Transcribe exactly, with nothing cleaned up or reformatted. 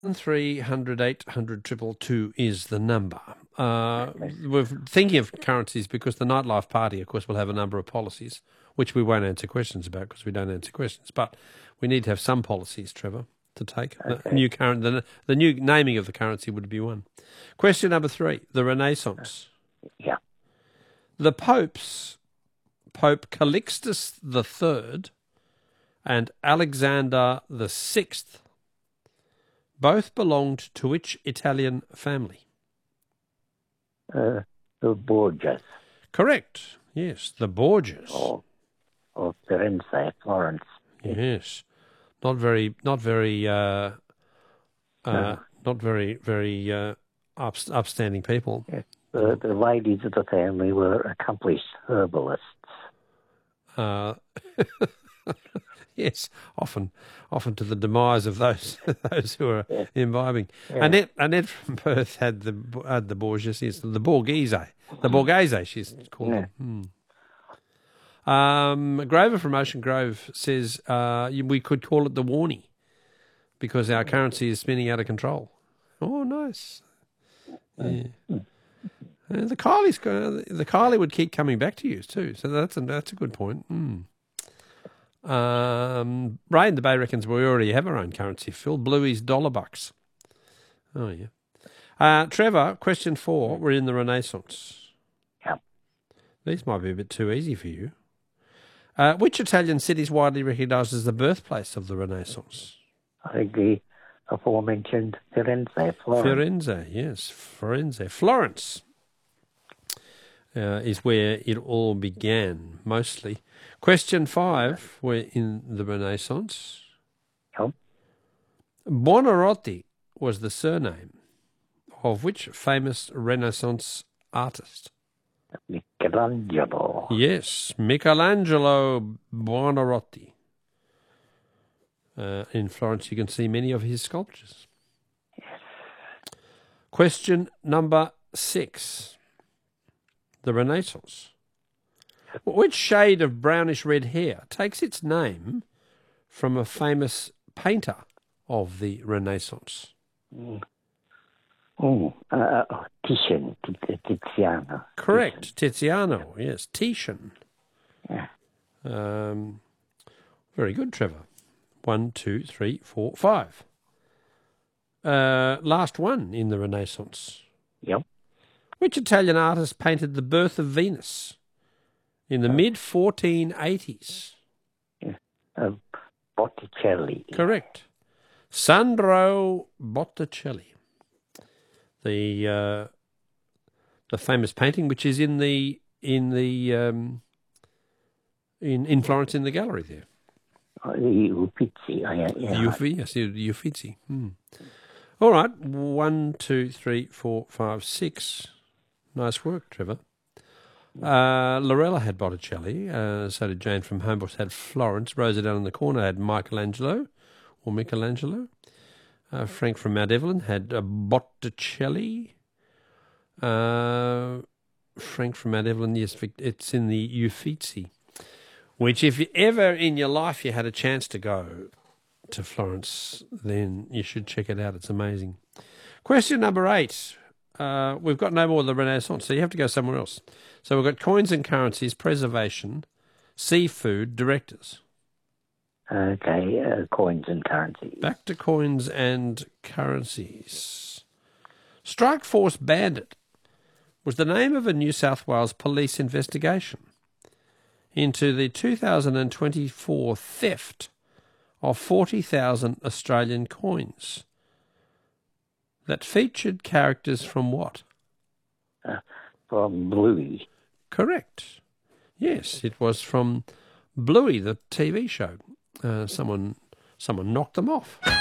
three hundred eight hundred triple two is the number. Uh, we're thinking of currencies because the Nightlife Party, of course, will have a number of policies, which we won't answer questions about because we don't answer questions. But we need to have some policies, Trevor, to take. Okay. The new current, the, the new naming of the currency would be one. Question number three: the Renaissance. Yeah. The popes, Pope Calixtus the Third and Alexander the Sixth, both belonged to which Italian family? Uh, the Borgias. Correct. Yes, the Borgias. Or, or Firenze, Florence. Yes, not very, not very, uh, uh, No. not very, very uh, up, upstanding people. Yes. The, the ladies of the family were accomplished herbalists. Uh, yes, often, often to the demise of those those who are Yeah. imbibing. Yeah. Annette, Annette from Perth had the had the Borgias. Yes, the Borghese, the Borghese. She's called Yeah. them. Hmm. Um, Grover from Ocean Grove says uh, we could call it the Warnie because our currency is spinning out of control. Oh, nice. Yeah. Uh, the Kylie's go- the Kylie would keep coming back to you too, so that's a, that's a good point. Mm. Um, Ray in the Bay reckons we already have our own currency. Phil Bluey's dollar bucks. Oh yeah. Uh, Trevor, question four. We're in the Renaissance. Yeah. These might be a bit too easy for you. Uh, which Italian city is widely recognised as the birthplace of the Renaissance? I think the aforementioned Firenze, Florence. Firenze, yes, Firenze. Florence uh, is where it all began, mostly. Question five, we're in the Renaissance. Yep. Buonarroti was the surname of which famous Renaissance artist? Michelangelo. Yes, Michelangelo Buonarroti. Uh, in Florence, you can see many of his sculptures. Question number six. The Renaissance. Which shade of brownish red hair takes its name from a famous painter of the Renaissance? Mm. Oh, uh, oh, Titian, T- Tiziano. Correct, Tiziano. Yes, Titian. Yeah. Um, very good, Trevor. One, two, three, four, five. Uh, last one in the Renaissance. Yep. Which Italian artist painted the birth of Venus in the mid fourteen eighties? Yeah. Uh, Botticelli. Correct. Sandro Botticelli. The uh, the famous painting, which is in the in the um, in in Florence in the gallery there. Uh, the Uffizi. Uh, yeah, yeah. The Uffizi, yes, the Uffizi. Hmm. All right, one, two, three, four, five, six. Nice work, Trevor. Uh, Lorella had Botticelli, uh, so did Jane from Homebush had Florence. Rosa down in the corner had Michelangelo, or Michelangelo. Uh, Frank from Mount Evelyn had uh, Botticelli. Uh, Frank from Mount Evelyn, yes, it's in the Uffizi, which if you ever in your life you had a chance to go to Florence, then you should check it out. It's amazing. Question number eight. Uh, we've got no more of the Renaissance, so you have to go somewhere else. So we've got coins and currencies, preservation, seafood, directors. Okay, uh, coins and currencies. Back to coins and currencies. Strike Force Bandit was the name of a New South Wales police investigation into the two thousand twenty-four theft of forty thousand Australian coins that featured characters from what? Uh, from Bluey. Correct. Yes, it was from Bluey, the T V show. Uh, someone, someone knocked them off.